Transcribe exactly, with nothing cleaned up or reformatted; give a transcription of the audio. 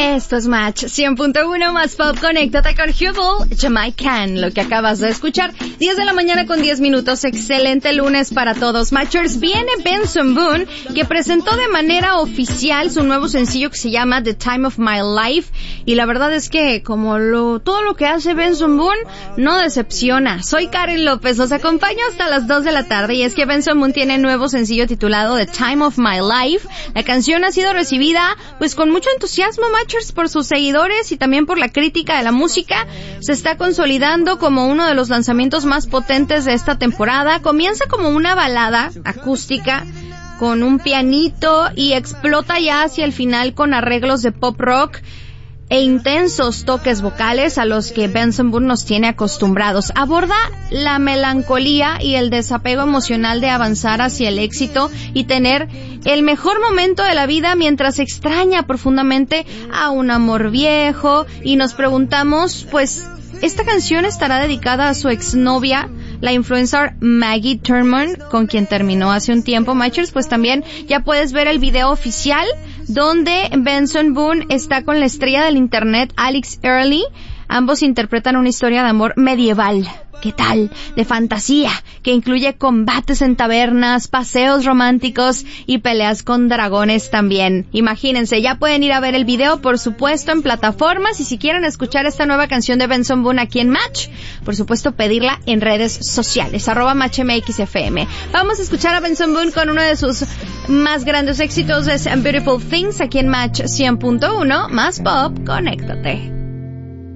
Esto es Match cien punto uno más Pop. Conéctate con Hubble, Jamaican, lo que acabas de escuchar. diez de la mañana con diez minutos. Excelente lunes para todos, Matchers. Viene Benson Boone, que presentó de manera oficial su nuevo sencillo que se llama The Time of My Life. Y la verdad es que, como lo, todo lo que hace Benson Boone, no decepciona. Soy Karen López, los acompaño hasta las dos de la tarde. Y es que Benson Boone tiene nuevo sencillo titulado The Time of My Life. La canción ha sido recibida, pues, con mucho entusiasmo, Matchers, por sus seguidores y también por la crítica de la música. Se está consolidando como uno de los lanzamientos más potentes de esta temporada. Comienza como una balada acústica con un pianito y explota ya hacia el final con arreglos de pop rock e intensos toques vocales a los que Benson Boone nos tiene acostumbrados. Aborda la melancolía y el desapego emocional de avanzar hacia el éxito y tener el mejor momento de la vida mientras extraña profundamente a un amor viejo. Y nos preguntamos, pues, ¿esta canción estará dedicada a su exnovia, la influencer Maggie Thurman, con quien terminó hace un tiempo, Matchers? Pues también ya puedes ver el video oficial donde Benson Boone está con la estrella del internet Alex Early. Ambos interpretan una historia de amor medieval. ¿Qué tal? De fantasía, que incluye combates en tabernas, paseos románticos y peleas con dragones también. Imagínense, ya pueden ir a ver el video, por supuesto, en plataformas, y si quieren escuchar esta nueva canción de Benson Boone aquí en Match, por supuesto, pedirla en redes sociales, arroba Match M X F M. Vamos a escuchar a Benson Boone con uno de sus más grandes éxitos, es Beautiful Things, aquí en Match cien punto uno, más Pop, conéctate.